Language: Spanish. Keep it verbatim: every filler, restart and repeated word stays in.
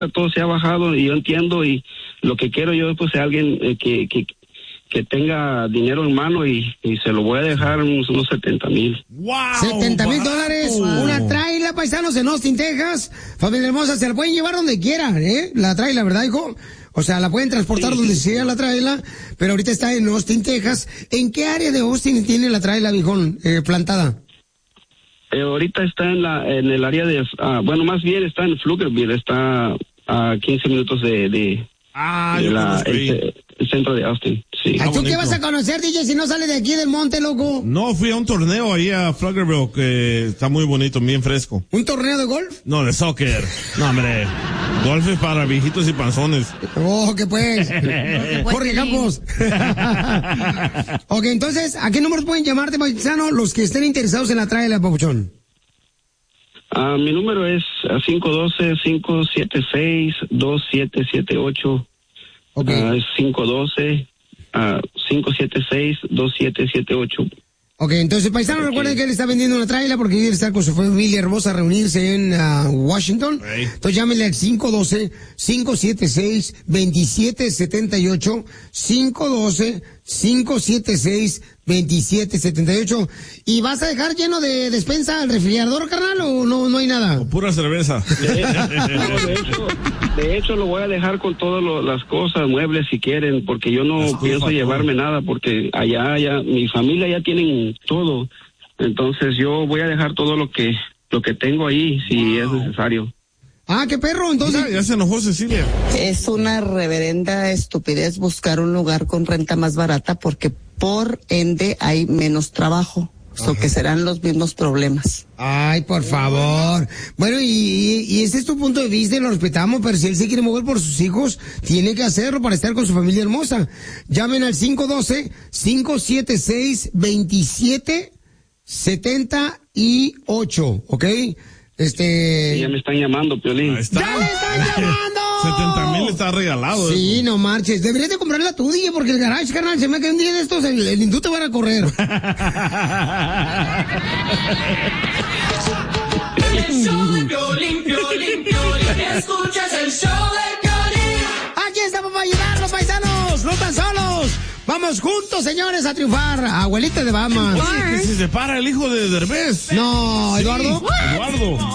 todo se ha bajado y yo entiendo y lo que quiero yo pues es alguien eh, que, que que tenga dinero en mano y, y se lo voy a dejar unos, unos setenta mil. Wow, setenta mil dólares, una traila, paisanos, en Austin, Texas. Familia hermosa, se la pueden llevar donde quieran, ¿eh? La traila, ¿verdad, hijo? O sea, la pueden transportar sí, donde sí. sea la traila, pero ahorita está en Austin, Texas. ¿En qué área de Austin tiene la traila, viejón, eh, plantada? Eh, ahorita está en la en el área de, uh, bueno, más bien está en Pflugerville, está a quince minutos de, de, ah, de yo la, el, el centro de Austin. Sí. ¿Ay, tú qué vas a conocer, D J, si no sales de aquí del monte, loco? No, fui a un torneo ahí a Pflugerville que está muy bonito, bien fresco. ¿Un torneo de golf? No, de soccer. No, hombre. Golf es para viejitos y panzones. Oh, ¿qué pues? Jorge Campos. Ok, entonces, ¿a qué números pueden llamarte, paisano, los que estén interesados en la traila, papuchón? Uh, mi número es cinco uno dos, cinco siete seis, dos siete siete ocho. Okay. Uh, es cinco uno dos, cinco siete seis, dos siete siete ocho. Ok, entonces, paisano, okay. Recuerden que él está vendiendo una traila porque quiere estar con su familia hermosa a reunirse en uh, Washington. Hey. Entonces, llámenle al cinco uno dos, cinco siete seis, dos siete siete ocho, cinco uno dos, cinco siete seis, dos siete siete ocho. ¿Y vas a dejar lleno de despensa el refrigerador, carnal, o no, no hay nada? O pura cerveza. De, no, de hecho, de hecho, lo voy a dejar con todas lo, las cosas, muebles, si quieren, porque yo no Escufa, pienso llevarme todo. Nada, porque allá, allá, mi familia ya tienen todo. Entonces, yo voy a dejar todo lo que, lo que tengo ahí, si wow. es necesario. Ah, qué perro, entonces. Ya, ya se enojó Cecilia. Es una reverenda estupidez buscar un lugar con renta más barata porque por ende hay menos trabajo. O que serán los mismos problemas. Ay, por favor. Bueno, y, y, y ese es tu punto de vista y lo respetamos, pero si él se quiere mover por sus hijos, tiene que hacerlo para estar con su familia hermosa. Llamen al cinco uno dos, cinco siete seis, dos siete siete ocho, ¿ok? Este... Sí, ya me están llamando, Piolín. Ahí está. ¡Ya me están llamando! setenta mil está regalado. Sí, eso. No marches. Deberías de comprarla tú, D J, porque el garage, carnal, se me cae un día de estos, el, el hindú te van a correr. El show de Piolín, Piolín, Piolín, escuchas el show de Piolín. Aquí estamos para ayudarlos, paisanos, no tan solos. Vamos juntos, señores, a triunfar. Abuelita de Bahamas. Oye, que se separa el hijo de Derbez. No, Eduardo. Sí, Eduardo.